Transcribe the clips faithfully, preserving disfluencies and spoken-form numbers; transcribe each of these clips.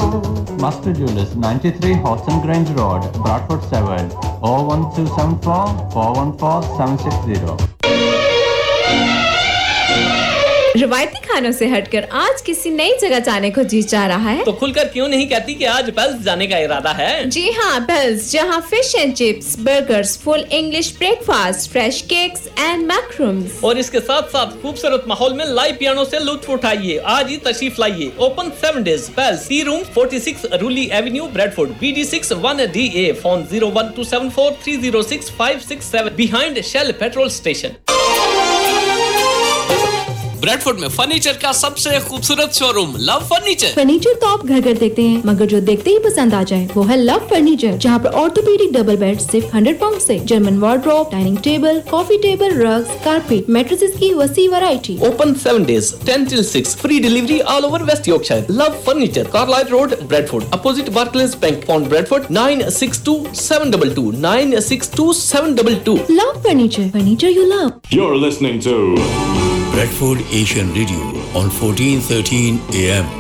Master Jewelers, ninety-three Hodson Grange Road, Bradford seven, oh one two seven four, four one four seven six zero. روایتی کھانوں سے ہٹ کر آج کسی نئی جگہ جانے کو جی چاہ رہا ہے تو کھل کر کیوں نہیں کہتی کہ آج پیلس جانے کا ارادہ ہے؟ جی ہاں، پیلس، جہاں fish and chips, burgers, full English break fast, fresh cakes and میکرومز، اور اس کے ساتھ ساتھ خوبصورت ماحول میں لائیو پیانو سے لطف اٹھائیے. آج ہی تشریف لائیے. Open seven days. Palace, T room forty six رولی avenue, Bradford, B D six one D A. Phone zero one to seven four three zero six five six seven, behind shell petrol station. Bradford میں furniture کا سب سے خوبصورت شو روم لو furniture. Furniture تو آپ گھر گھر دیکھتے ہیں، مگر جو دیکھتے ہی پسند آ جائے وہ ہے لو فرنیچر، جہاں پر آرتھوپیڈک ڈبل بیڈ صرف ہنڈریڈ پاؤنڈ سے، جرمن وارڈروب، ڈائننگ ٹیبل، کافی ٹیبل، رگز، کارپیٹ، میٹریسز کی وسیع variety. Open seven days, ten till six. Free delivery all over waste Yorkshire. Love furniture, Carlyle road, Bradford, opposite بارکلیز bank, pound Bradford. Nine six to seven double to nine six to seven double to. Love furniture, furniture you love. You're listening to Bradford Asian Radio on fourteen thirteen A M.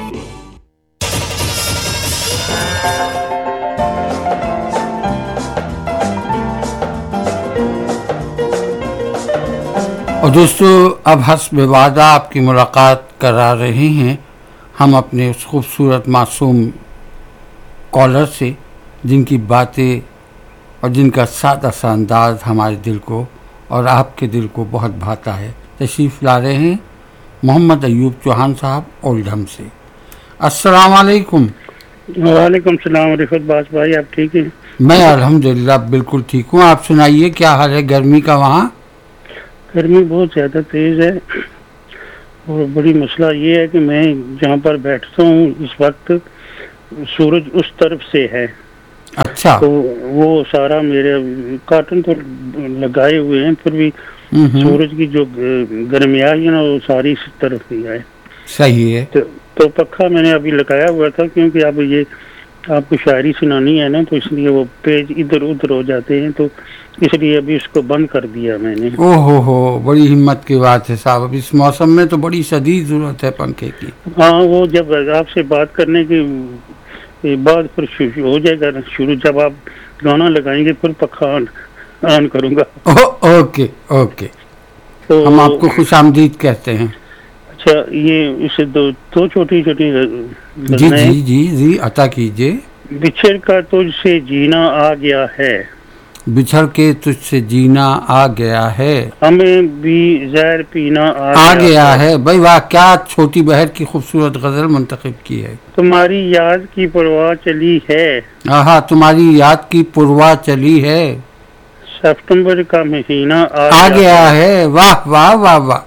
اور دوستو، اب حسب وعدہ آپ کی ملاقات کرا رہے ہیں ہم اپنے اس خوبصورت معصوم کالر سے، جن کی باتیں اور جن کا سادہ سا انداز ہمارے دل کو اور آپ کے دل کو بہت بھاتا ہے. تشریف لا رہے ہیں محمد ایوب چوہان صاحب اولڈہم سے. السلام علیکم. وعلیکم السلام رفت باس بھائی، آپ ٹھیک ہیں؟ میں الحمدللہ بالکل ٹھیک ہوں. آپ سنائیے کیا حال ہے گرمی کا وہاں؟ گرمی بہت زیادہ تیز ہے، اور بڑی مسئلہ یہ ہے کہ میں جہاں پر بیٹھتا ہوں اس وقت سورج اس طرف سے ہے. اچھا. تو وہ سارا میرے کارٹن تو لگائے ہوئے ہیں، پھر بھی سورج کی جو گرمیائی ہے نا وہ ساری اس طرف ہی ہے. صحیح ہے. تو پکھا میں نے ابھی لگایا ہوا تھا، کیونکہ اب یہ آپ کو شاعری سنانی ہے نا، تو اس لیے وہ پیج ادھر ادھر ہو جاتے ہیں، تو اس لیے ابھی اس کو بند کر دیا میں نے. او ہو ہو، بڑی ہمت کی بات ہے صاحب. اب اس موسم میں تو بڑی شدید ضرورت ہے پنکھے کی. ہاں، وہ جب آپ سے بات کرنے کی بعد پھر شروع ہو جائے گا شروع، جب آپ گانا لگائیں گے پھر پکھا آن کروں گا. اوکے اوکے، ہم آپ کو خوش آمدید کہتے ہیں. اچھا، یہ اسے دو دو چھوٹی چھوٹی جی جی جی جی عطا کیجیے. بچھڑ کا تجھ سے جینا آ گیا ہے، بچھڑ کے تجھ سے جینا آ گیا ہے، ہمیں بھی زہر پینا آ, آ گیا ہے. بھائی واہ، کیا چھوٹی بہر کی خوبصورت غزل منتخب کی ہے. تمہاری یاد کی پرواہ چلی ہے، ہاں تمہاری یاد کی پرواہ چلی ہے، ستمبر کا مہینہ آ, آ گیا ہے. واہ واہ واہ واہ.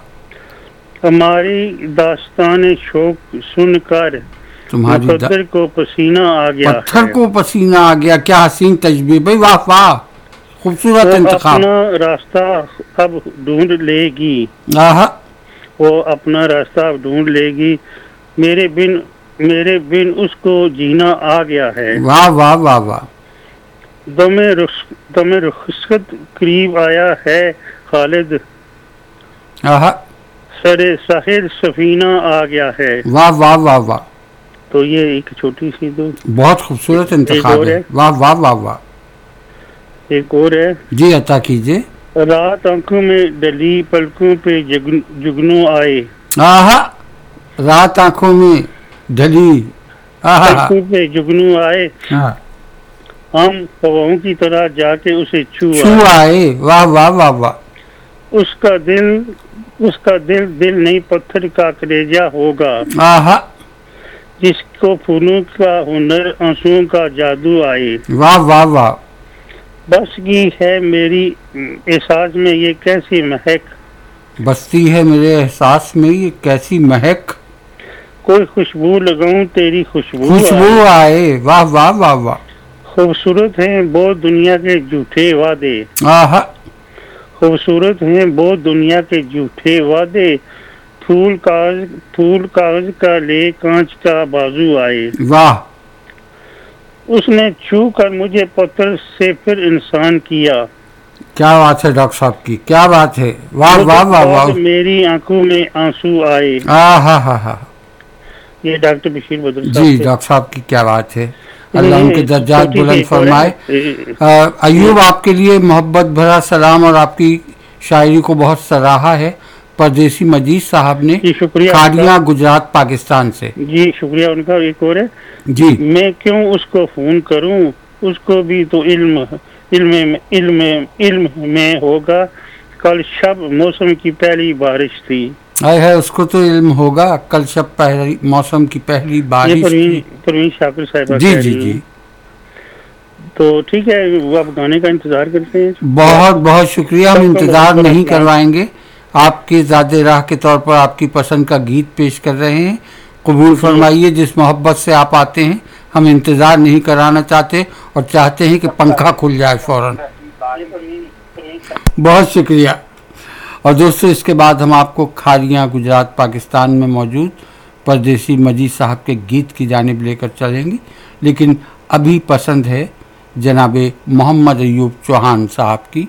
ہماری داستان شوق سن کر تمہاری مقدر کو پسینہ آ گیا، پتھر کو پسینہ آ گیا. کیا حسین تشبیہ. بھائی واہ واہ، خوبصورت انتخاب. اپنا راستہ اب ڈھونڈ لے گی، آہا، وہ اپنا راستہ اب ڈھونڈ لے گی، میرے بن میرے بن اس کو جینا آ گیا ہے. واہ واہ واہ واہ. دم دم رخصت قریب آیا ہے خالد، آہا، سر ساحل سفینہ آ گیا ہے. واہ واہ واہ واہ. تو یہ ایک چھوٹی سی دو بہت خوبصورت انتخاب ہے. واہ واہ واہ واہ. ایک اور ہے. جی عطا کیجیے. رات آنکھوں میں ڈلی پلکوں پہ جگنو آئے، آہا، رات آنکھوں میں ڈلی پلکوں پہ جگنو آئے، ہم ہواؤں کی طرح جا کے اسے چھو آئے. واہ واہ واہ واہ. اس کا دل اس کا دل دل نہیں پتھر کا کلیجہ ہوگا، آہا، جس کو پھولوں کا ہنر آنسوؤں کا جادو آئے. واہ واہ واہ. بس کی ہے میری احساس میں یہ کیسی مہک، بستی ہے میرے احساس میں یہ کیسی مہک، کوئی خوشبو لگاؤں تیری خوشبو خوشبو آئے. واہ واہ واہ واہ. خوبصورت ہیں بہت دنیا کے جھوٹے وعدے، آہا، خوبصورت ہیں بہت دنیا کے جھوٹے وعدے، پھول کاغذ پھول کاغذ کا لے کانچ کا بازو آئے. واہ. اس نے چھو کر مجھے پتھر سے پھر انسان کیا. کیا بات ہے ڈاکٹر صاحب کی، کیا بات ہے. واہ واہ واہ واہ. میری آنکھوں میں آنسو آئے، ہاں ہاں ہاں ہاں. یہ ڈاکٹر بشیر بدر صاحب جی سے۔ ڈاکٹر صاحب کی کیا بات ہے، اللہ ان کے درجات چھوٹی سی بلند ایک اور فرمائے۔ ہے۔ ایوب آپ کے لیے محبت بھرا سلام اور آپ کی شاعری کو بہت سراہا ہے پردیسی مجید صاحب نے، جی شکریہ کھاڑیاں گجرات پاکستان سے۔ جی شکریہ ان کا۔ ایک اور ہے، جی میں کیوں اس کو فون کروں، اس کو بھی تو علم علم علم علم میں ہوگا، کل شب موسم کی پہلی بارش تھی۔ آئے ہے اس کو تو علم ہوگا، کل شب پہلی موسم کی پہلی یہ بارش پروین تھی۔ پروین شاکر صاحبہ جی کہہ جی رہی جی ہیں۔ تو ٹھیک ہے، وہ آپ گانے کا انتظار کرتے ہیں۔ بہت بہت شکریہ، ہم سب کو انتظار بہت بہت نہیں سلام۔ کروائیں گے، آپ کے زاد راہ کے طور پر آپ کی پسند کا گیت پیش کر رہے ہیں، قبول فرمائیے۔ جس محبت سے آپ آتے ہیں ہم انتظار نہیں کرانا چاہتے اور چاہتے ہیں کہ پنکھا کھل جائے فوراً۔ بہت شکریہ۔ اور دوستو اس کے بعد ہم آپ کو کھاڑیاں گجرات پاکستان میں موجود پردیسی مجید صاحب کے گیت کی جانب لے کر چلیں گے، لیکن ابھی پسند ہے جناب محمد ایوب چوہان صاحب کی۔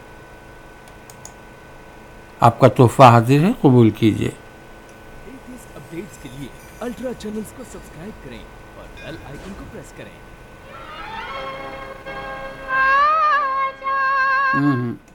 آپ کا تحفہ حاضر ہے، قبول کیجئے۔ اپڈیٹس کے لیے الٹرا چینلز کو سبسکرائب کریں اور بیل آئیکن کو پریس کریں۔ ہوں ہوں